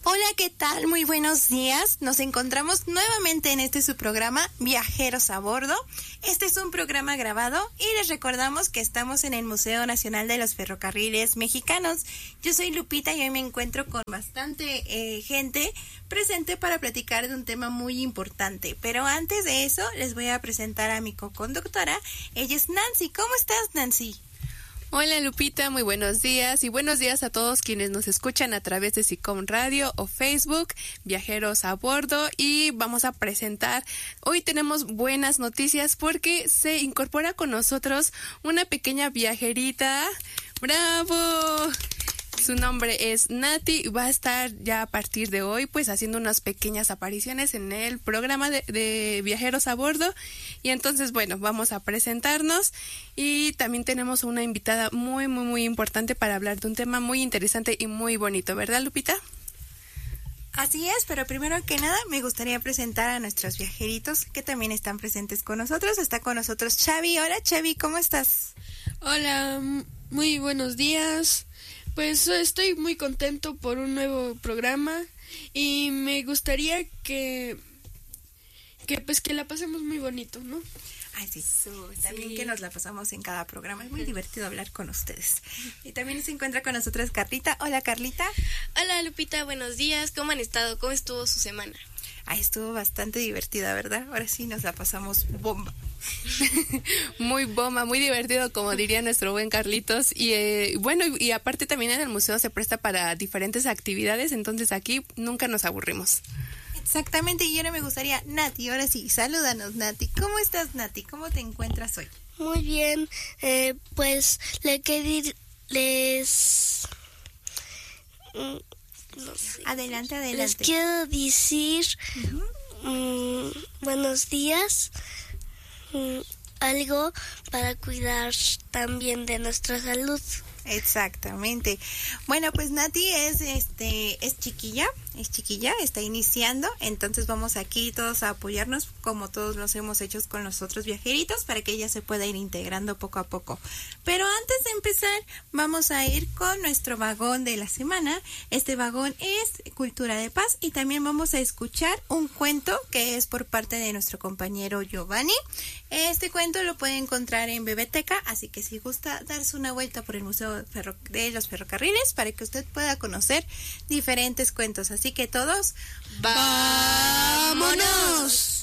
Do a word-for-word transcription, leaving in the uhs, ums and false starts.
Hola, ¿qué tal? Muy buenos días. Nos encontramos nuevamente en este su programa Viajeros a Bordo. Este es un programa grabado y les recordamos que estamos en el Museo Nacional de los Ferrocarriles Mexicanos. Yo soy Lupita y hoy me encuentro con bastante eh, gente presente para platicar de un tema muy importante. Pero antes de eso, les voy a presentar a mi co-conductora. Ella es Nancy. ¿Cómo estás, Nancy? Hola Lupita, muy buenos días y buenos días a todos quienes nos escuchan a través de SICOM Radio o Facebook, Viajeros a Bordo, y vamos a presentar, hoy tenemos buenas noticias porque se incorpora con nosotros una pequeña viajerita. ¡Bravo! Su nombre es Nati, va a estar ya a partir de hoy pues haciendo unas pequeñas apariciones en el programa de, de Viajeros a Bordo. Y entonces, bueno, vamos a presentarnos y también tenemos una invitada muy, muy, muy importante para hablar de un tema muy interesante y muy bonito, ¿verdad, Lupita? Así es, pero primero que nada me gustaría presentar a nuestros viajeritos que también están presentes con nosotros. Está con nosotros Xavi. Hola Xavi, ¿cómo estás? Hola, muy buenos días. Pues estoy muy contento por un nuevo programa y me gustaría que que pues que la pasemos muy bonito, ¿no? Ay, sí, también sí. Que nos la pasamos en cada programa. Es muy divertido hablar con ustedes. Y también se encuentra con nosotros Carlita. Hola, Carlita. Hola, Lupita, buenos días. ¿Cómo han estado? ¿Cómo estuvo su semana? Ay, estuvo bastante divertida, ¿verdad? Ahora sí nos la pasamos bomba. Muy bomba, muy divertido, como diría nuestro buen Carlitos. Y eh, bueno, y, y aparte también en el museo se presta para diferentes actividades, entonces aquí nunca nos aburrimos. Exactamente, y ahora me gustaría, Nati, ahora sí, salúdanos, Nati. ¿Cómo estás, Nati? ¿Cómo te encuentras hoy? Muy bien, eh, pues le quería les... No sé. Adelante, adelante. Les quiero decir uh-huh. um, buenos días, um, algo para cuidar también de nuestra salud. Exactamente. Bueno, pues Nati es este es chiquilla, es chiquilla, está iniciando, entonces vamos aquí todos a apoyarnos como todos los hemos hecho con los otros viajeritos para que ella se pueda ir integrando poco a poco. Pero antes de empezar, vamos a ir con nuestro vagón de la semana. Este vagón es Cultura de Paz y también vamos a escuchar un cuento que es por parte de nuestro compañero Giovanni. Este cuento lo puede encontrar en Bebeteca, así que si gusta darse una vuelta por el Museo de los Ferrocarriles para que usted pueda conocer diferentes cuentos. Así que todos, ¡vámonos!